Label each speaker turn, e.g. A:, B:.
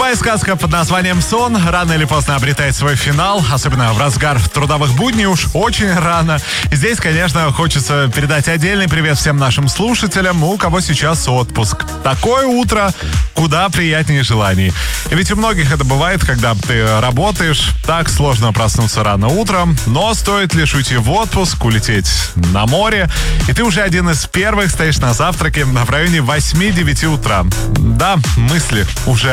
A: Живая сказка под названием «Сон» рано или поздно обретает свой финал, особенно в разгар трудовых будней, уж очень рано. И здесь, конечно, хочется передать отдельный привет всем нашим слушателям, у кого сейчас отпуск. Такое утро куда приятнее желаний. И ведь у многих это бывает, когда ты работаешь, так сложно проснуться рано утром, но стоит лишь уйти в отпуск, улететь на море, и ты уже один из первых стоишь на завтраке в районе 8-9 утра. Да, мысли уже